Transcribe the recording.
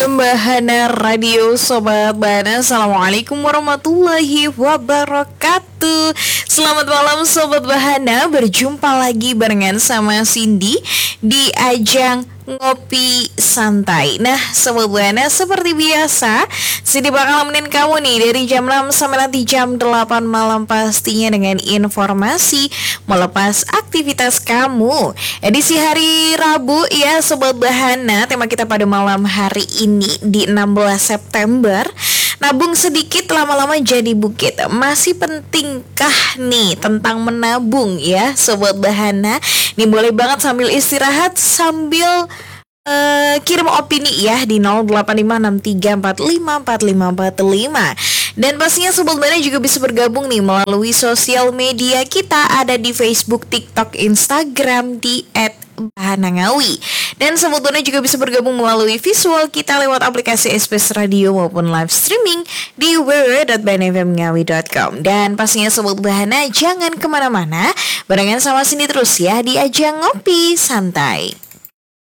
Bahana Radio Sobat Bahana. Assalamualaikum warahmatullahi wabarakatuh. Selamat malam Sobat Bahana. Berjumpa lagi barengan sama Cindy di ajang Ngopi Santai. Nah Sobat Bahana, seperti biasa Cindy bakal nemenin kamu nih dari jam 6 sampai nanti jam 8 malam, pastinya dengan informasi melepas aktivitas kamu. Edisi hari Rabu ya Sobat Bahana. Tema kita pada malam hari ini di 16 September, nabung sedikit lama-lama jadi bukit. Masih pentingkah nih tentang menabung ya Sobat Bahana? Nih boleh banget sambil istirahat, sambil kirim opini ya di 085634545545. Dan pastinya Sobat Bahana juga bisa bergabung nih melalui sosial media kita. Ada di Facebook, TikTok, Instagram di @bahanangawi. Dan Sobat Bahana juga bisa bergabung melalui visual kita lewat aplikasi SBS Radio maupun live streaming di www.bahanafmngawi.com. Dan pastinya Sobat Bahana jangan kemana-mana, barengan sama sini terus ya di ajang Ngopi Santai.